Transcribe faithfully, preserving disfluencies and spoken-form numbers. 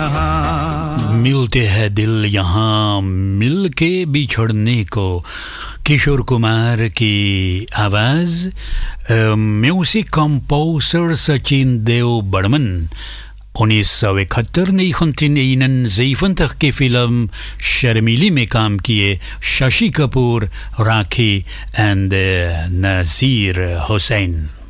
यहाँ मिलते हैं दिल यहाँ मिल के बिछड़ने को किशोर कुमार की आवाज़ म्यूजिक कंपोजर सचिन देव बर्मन उन्नीस सौ इकहत्तर negentien eenenzeventig की फिल्म शर्मिली में काम किए शशि कपूर राखी एंड नज़ीर हुसैन